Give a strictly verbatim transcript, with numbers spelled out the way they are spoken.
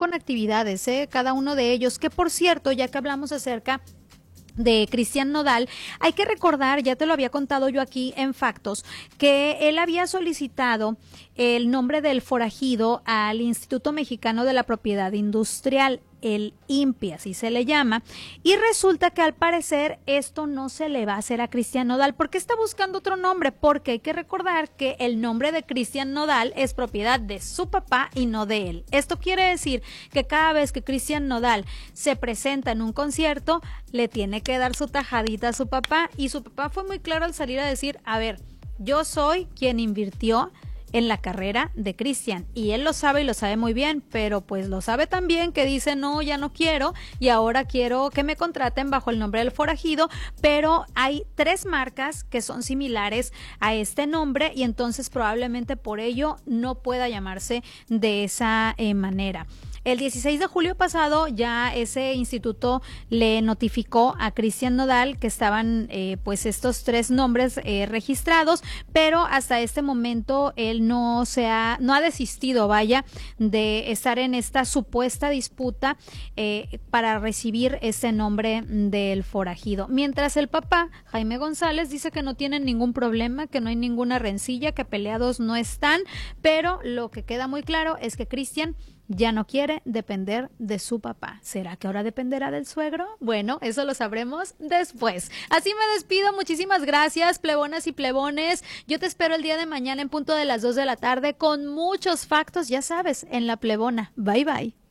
con actividades, ¿eh? Cada uno de ellos, que por cierto, ya que hablamos acerca de Cristian Nodal, hay que recordar, ya te lo había contado yo aquí en Factos, que él había solicitado el nombre del forajido al Instituto Mexicano de la Propiedad Industrial, el I N P I, así se le llama, y resulta que al parecer esto no se le va a hacer a Cristian Nodal. ¿Por qué está buscando otro nombre? Porque hay que recordar que el nombre de Cristian Nodal es propiedad de su papá y no de él. Esto quiere decir que cada vez que Cristian Nodal se presenta en un concierto, le tiene que dar su tajadita a su papá, y su papá fue muy claro al salir a decir, a ver, yo soy quien invirtió en la carrera de Cristian, y él lo sabe y lo sabe muy bien, pero pues lo sabe también que dice, no, ya no quiero, y ahora quiero que me contraten bajo el nombre del forajido, pero hay tres marcas que son similares a este nombre, y entonces probablemente por ello no pueda llamarse de esa eh, manera. El dieciséis de julio pasado ya ese instituto le notificó a Cristian Nodal que estaban eh, pues estos tres nombres eh, registrados, pero hasta este momento él no se ha, no ha desistido, vaya, de estar en esta supuesta disputa eh, para recibir ese nombre del forajido. Mientras el papá, Jaime González, dice que no tienen ningún problema, que no hay ninguna rencilla, que peleados no están, pero lo que queda muy claro es que Cristian ya no quiere depender de su papá. ¿Será que ahora dependerá del suegro? Bueno, eso lo sabremos después. Así me despido. Muchísimas gracias, plebonas y plebones. Yo te espero el día de mañana en punto de las dos de la tarde con muchos factos, ya sabes, en La Plebona. Bye, bye.